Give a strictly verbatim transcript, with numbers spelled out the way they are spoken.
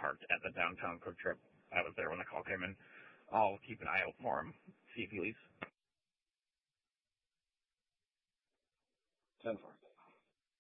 parked at the downtown Quick Trip. I was there when the call came in. I'll keep an eye out for him, see if he leaves. ten four.